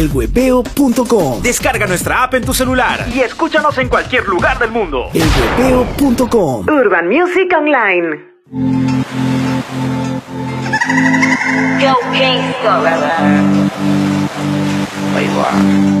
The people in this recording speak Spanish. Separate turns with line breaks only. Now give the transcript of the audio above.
elwebeo.com.
Descarga nuestra app en tu celular y escúchanos en cualquier lugar del mundo.
elwebeo.com.
Urban Music Online.
Go Kingston.